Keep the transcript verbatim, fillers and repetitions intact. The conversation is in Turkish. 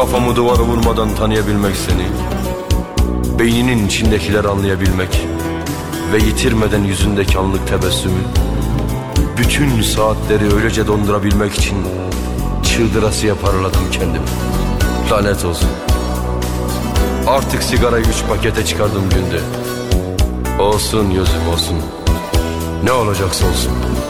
Kafamı duvara vurmadan tanıyabilmek seni, beyninin içindekiler anlayabilmek ve yitirmeden yüzündeki anlık tebessümü, bütün saatleri öylece dondurabilmek için çıldırasıya paraladım kendimi. Lanet olsun. Artık sigarayı üç pakete çıkardım günde. Olsun gözüm olsun. Ne olacaksa olsun.